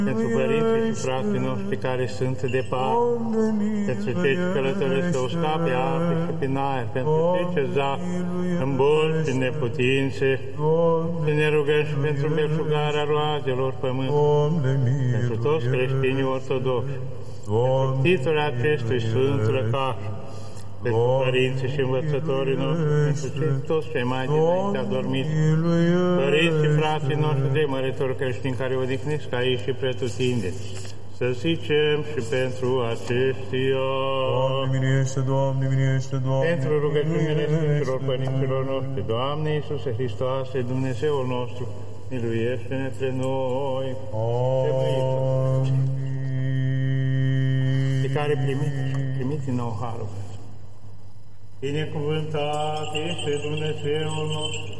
pentru părinții și frații noștri care sunt departe, pentru cei ce călătoresc pe uscat, pe ape și pe aer, pentru cei ce zac în boli și neputințe, să ne rugăm și pentru belșugarea roadelor pământului, pentru toți creștinii ortodoxi, pentru titlul acestui Sfânt Răcaș, pentru părinții și învățătorii noștri, pentru toți cei mai dinainte adormiți, părinții și frații noștri de măritori creștini care odihnesc aici și pretutindeni. Să zicem și pentru aceștia. Doamne miluiește, Doamne miluiește, Doamne. Pentru rugăciunile Sfinților Părinților noștri, Doamne Iisuse Hristoase, Dumnezeul nostru, miluiește-ne pe noi. Amin. De care primiți din nou harul. Binecuvântat este Dumnezeul nostru,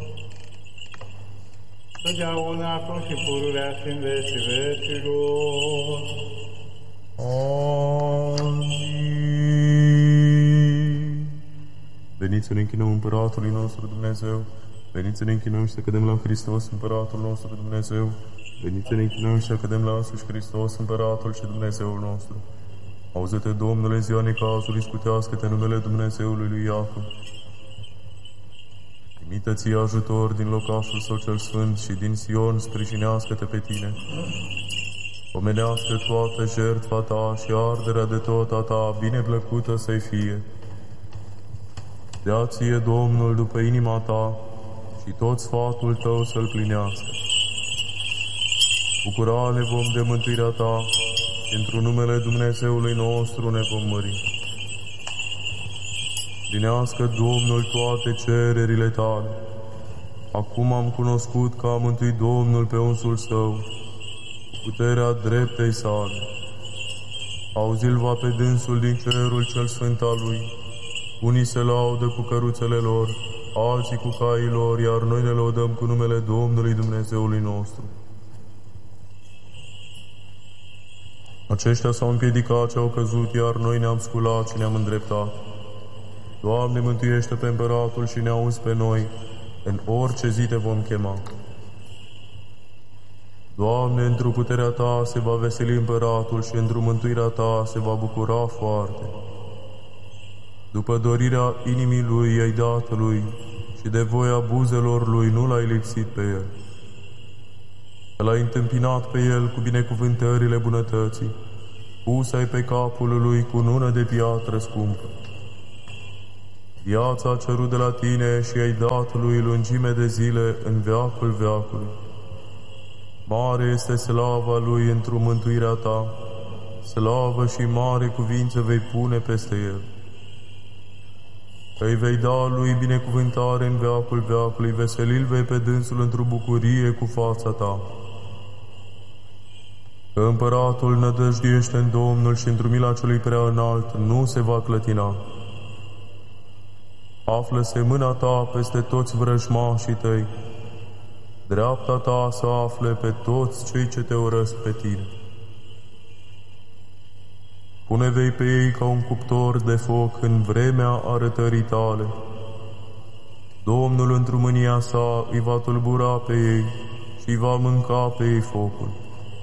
totdeauna, acum și pururea și în vecii vecilor. Amin. Veniți să ne închinăm Împăratului nostru Dumnezeu, veniți să ne închinăm și să cădem la Hristos, Împăratul nostru Dumnezeu, veniți să ne închinăm și să cădem la însuși Hristos, Împăratul și Dumnezeul nostru. Auzi-te, Domnule, ziua necazului, scutească-te numele Dumnezeului lui Iacov. Trimite-ți ajutor din locașul său cel sfânt și din Sion, sprijinească-te pe tine. Omenească toată jertfa ta și arderea de tot a ta, bineplăcută să-i fie. Dea ție, Domnul, după inima ta și tot sfatul tău să-l plinească. Bucura-ne vom de mântuirea ta, pentru numele Dumnezeului nostru ne vom mări. Plinească, Domnul, toate cererile tale. Acum am cunoscut că a mântuit Domnul pe unsul său, cu puterea dreptei sale. Auzi-l va pe dânsul din cerul cel sfânt al lui. Unii se laudă cu căruțele lor, alții cu caii lor, iar noi ne laudăm cu numele Domnului Dumnezeului nostru. Aceștia s-au împiedicat ce au căzut, iar noi ne-am sculat și ne-am îndreptat. Doamne, mântuiește pe Împăratul și ne auzi pe noi, în orice zi te vom chema. Doamne, într-o puterea ta se va veseli Împăratul și într-o mântuirea ta se va bucura foarte. După dorirea inimii lui i-ai dat lui și de voia buzelor lui nu l-ai lipsit pe el. L-ai întâmpinat pe el cu binecuvântările bunătății, pus-ai pe capul lui cu nună de piatră scumpă. Viața a cerut de la tine și ai dat lui lungime de zile în veacul veacului. Mare este slava lui într-o mântuirea ta, slavă și mare cuvință vei pune peste el. Îi vei da lui binecuvântare în veacul veacului, veselil vei pe dânsul într-o bucurie cu fața ta. Că Împăratul nădăjduiește în Domnul și într-o mila celui prea înalt nu se va clătina. Află-se mâna ta peste toți vrăjmașii tăi, dreapta ta să afle pe toți cei ce te urăsc pe tine. Pune vei pe ei ca un cuptor de foc în vremea arătării tale. Domnul într-o mânia sa îi va tulbura pe ei și îi va mânca pe ei focul.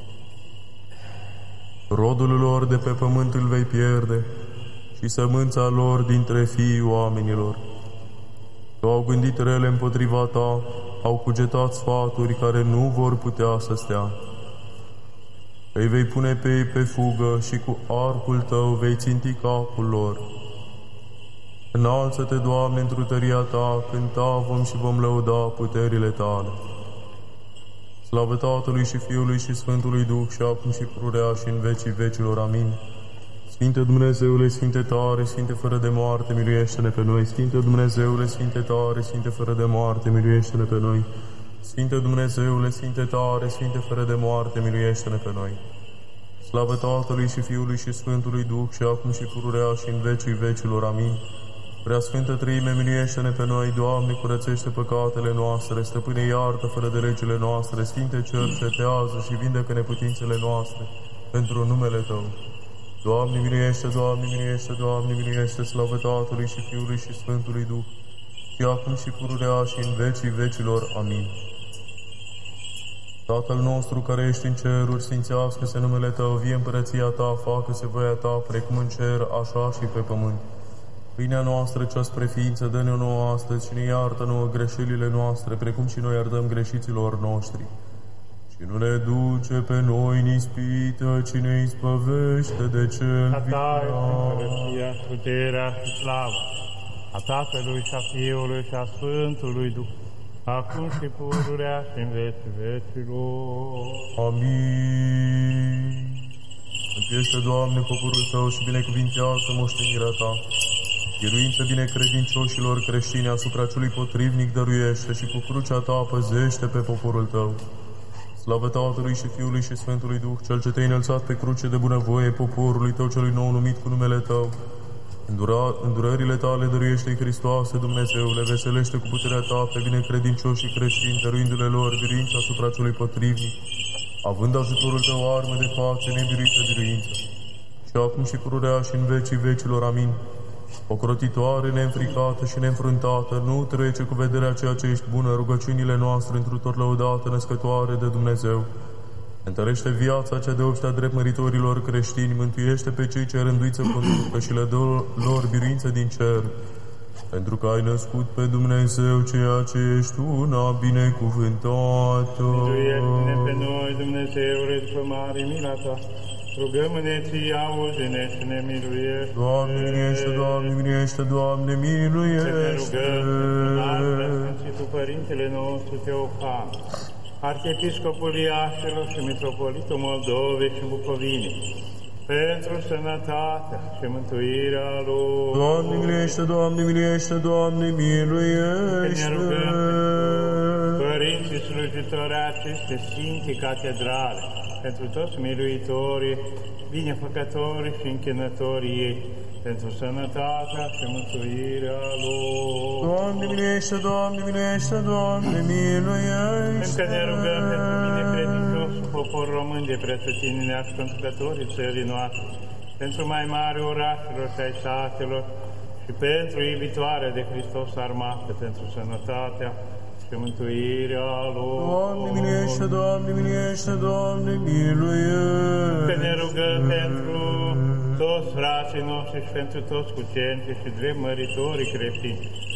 Rodul lor de pe pământ îl vei pierde și sămânța lor dintre fiii oamenilor. Că au gândit rele împotriva ta, au cugetat sfaturi care nu vor putea să stea. Îi vei pune pe ei pe fugă și cu arcul tău vei ținti capul lor. Înalță-te, Doamne, într-o tăria ta, cânta vom și vom lăuda puterile tale. Slavă Tatălui și Fiului și Sfântului Duh și acum și pururea și în vecii vecilor. Amin. Sfinte Dumnezeule, Sfinte tare, Sfinte fără de moarte, miluiește-ne pe noi. Sfinte Dumnezeule, Sfinte tare, Sfinte fără de moarte, miluiește-ne pe noi. Sfinte Dumnezeule, Sfinte tare, Sfinte fără de moarte, miluiește-ne pe noi. Slavă Tatălui și Fiului și Sfântului Duh și acum și pururea și în vecii vecilor. Amin. Preasfântă Treime, miluiește-ne pe noi, Doamne, curățește păcatele noastre, Stăpâne, iartă fără de legile noastre, Sfinte, cercetează și vindecă neputințele noastre, pentru numele Tău. Doamne, miluiește, Doamne, miluiește, Doamne, miluiește, slavă Tatălui și Fiului și Sfântului Duh, și acum și pururea și în vecii vecilor. Amin. Tatăl nostru care ești în ceruri, sfințească-se numele Tău, vie împărăția Ta, facă-se voia Ta, precum în cer, așa și pe pământ. Pâinea noastră cea spre ființă, dă-ne-o nouă astăzi și ne iartă nouă greșelile noastre, precum și noi iertăm greșiților noștri. Și nu ne duce pe noi în ispită, ci ne izbăvește de cel A Ta este vinovat. împărăția, puterea și slava, a Tatălui și a Fiului și a Sfântului Duh, acum și pururea și în vecii vecilor. Amin. Mântuiește, Doamne, poporul Tău și binecuvintează moștenirea Ta. Biruință binecredincioșilor creștini asupra celui potrivnic dăruiește și cu crucea Ta păzește pe poporul Tău. Slavă Tatălui și Fiului și Sfântului Duh, Cel ce Te-ai înălțat pe cruce de bunăvoie poporului Tău celui nou numit cu numele Tău. Îndurările Tale dăruiește-i Hristoase, Dumnezeule, veselește cu puterea Ta pe binecredincioșii creștini, dăruindu-le lor biruință asupra celui potrivnic, având ajutorul Tău armă de pace, nebiruită biruință. Și acum și pururea și în vecii vecilor. Amin. Ocrotitoare, neînfricată și neînfrântată, nu trece cu vederea ceea ce ești bună, rugăciunile noastre întru tot lăudată, născătoare de Dumnezeu. Întărește viața cea de obștea drept măritorilor creștini, mântuiește pe cei ce rânduiți să conducă și le dă lor biruință din cer. Pentru că ai născut pe Dumnezeu ceea ce ești una binecuvântată. Mântuiește-ne pe noi, Dumnezeule, după mare mila Ta. Rugăm-ne Ție, auzi-ne și ne miluiește. Doamne, miluiește, Doamne, miluiește, Doamne, Să ne miluiește. rugăm, Sfântul Părintele nostru Teofan, Arhiepiscopul Iașilor și Mitropolitul Moldovei și Bucovinei, pentru sănătatea și mântuirea lor. Doamne, miluiește, Doamne, miluiește, Doamne, Să ne miluiește. rugăm părinții slujitori acestei Sfinte Catedrale, pentru toți miluitorii, binefăcătorii și închinătorii ei, pentru sănătatea și mântuirea lor. Doamne, miluiește, Doamne, miluiește, Doamne, miluiește. Încă ne rugăm pentru binecredinciosul popor român de pretutindeni ascultătorii țării noastre, pentru mai mari orașelor și ai satelor și pentru iubitoarea de Hristos armată, pentru sănătatea și mântuirea lor. Doamne, miluiește, Doamne, miluiește, Doamne, miluiește. Că ne rugăm pentru toți frații noștri și pentru toți cucenții și drept măritorii creștini,